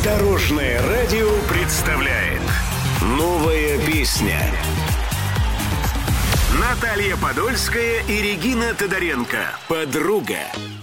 Дорожное радио представляет «Новая песня». Наталья Подольская и Регина Тодоренко. «Подруга».